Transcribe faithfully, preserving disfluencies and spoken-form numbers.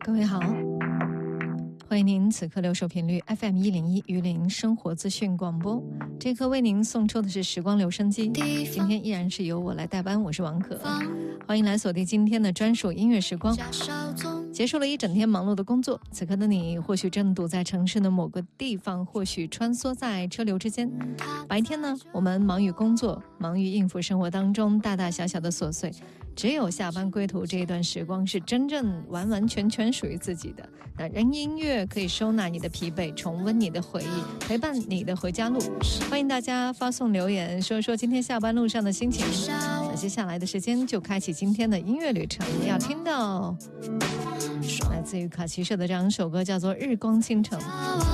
各位好，欢迎您此刻留守频率 F M 一零一榆林生活资讯广播。这刻为您送出的是时光留声机，今天依然是由我来代班，我是王可。欢迎来锁定今天的专属音乐时光。结束了一整天忙碌的工作，此刻的你或许正堵在城市的某个地方，或许穿梭在车流之间。白天呢，我们忙于工作，忙于应付生活当中大大小小的琐碎，只有下班归途这一段时光是真正完完全全属于自己的。那让音乐可以收纳你的疲惫，重温你的回忆，陪伴你的回家路。欢迎大家发送留言，说说今天下班路上的心情。那接下来的时间就开启今天的音乐旅程，要听到来自于卡奇社的这样一首歌，叫做《日光倾城》。